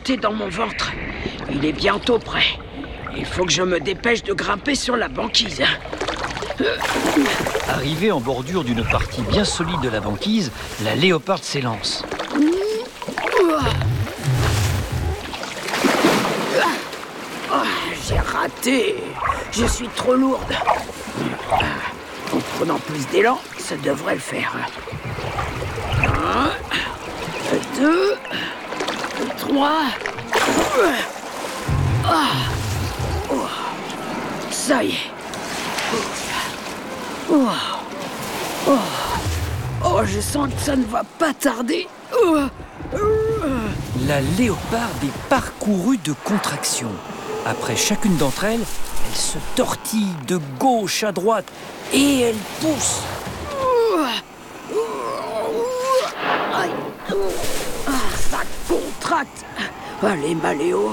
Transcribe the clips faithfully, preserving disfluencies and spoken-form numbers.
monter dans mon ventre. Il est bientôt prêt. Il faut que je me dépêche de grimper sur la banquise. Arrivé en bordure d'une partie bien solide de la banquise, la léoparde s'élance. Oh, j'ai raté. Je suis trop lourde. En prenant plus d'élan, ça devrait le faire. Un, deux, trois. Ah. Oh. Ça y est. Oh. Oh. Oh, je sens que ça ne va pas tarder. Oh. La léoparde est parcourue de contractions. Après chacune d'entre elles, elle se tortille de gauche à droite et elle pousse. Aïe. Ah, ça contracte. Allez, Maléo.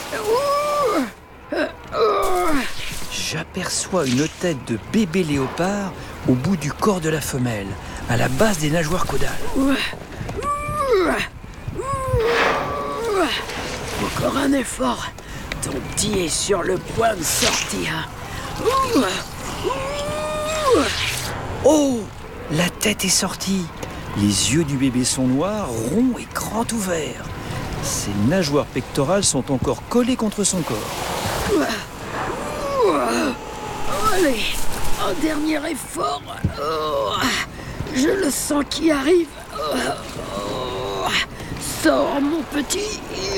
J'aperçois une tête de bébé léopard au bout du corps de la femelle, à la base des nageoires caudales. Encore un effort. Ton petit est sur le point de sortir. Oh! La tête est sortie. Les yeux du bébé sont noirs, ronds et grands ouverts. Ses nageoires pectorales sont encore collées contre son corps. Allez, un dernier effort. Oh, je le sens qui arrive. Oh, sors, mon petit.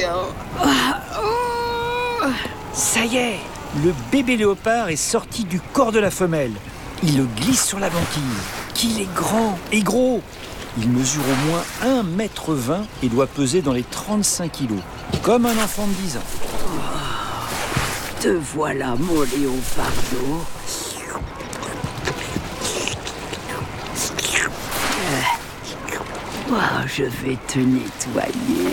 Oh. Ça y est, le bébé léopard est sorti du corps de la femelle. Il le glisse sur la banquise. Qu'il est grand et gros. Il mesure au moins un mètre vingt et doit peser dans les trente-cinq kilos, comme un enfant de dix ans. Oh, te voilà, mon léopardo. Oh, je vais te nettoyer.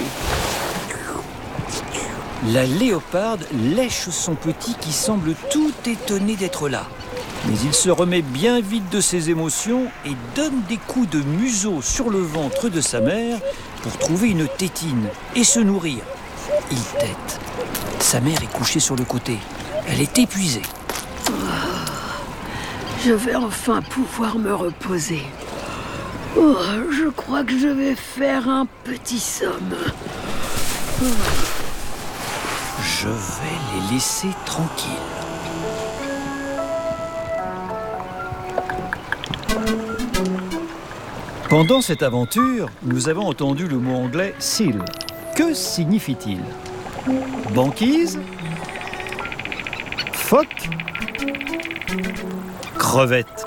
La léoparde lèche son petit qui semble tout étonné d'être là. Mais il se remet bien vite de ses émotions et donne des coups de museau sur le ventre de sa mère pour trouver une tétine et se nourrir. Il tète. Sa mère est couchée sur le côté. Elle est épuisée. Oh, je vais enfin pouvoir me reposer. Oh, je crois que je vais faire un petit somme. Oh. Je vais les laisser tranquilles. Pendant cette aventure, nous avons entendu le mot anglais « seal ». Que signifie-t-il? Banquise? Phoque? Crevette?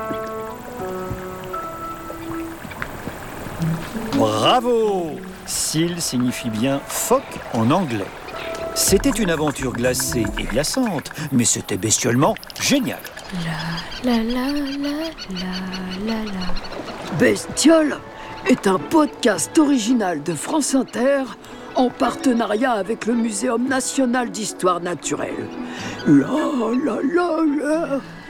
Bravo! Seal signifie bien phoque en anglais. C'était une aventure glacée et glaçante, mais c'était bestialement génial. La la la la la la la. Bestiole est un podcast original de France Inter en partenariat avec le Muséum national d'histoire naturelle. La la la la.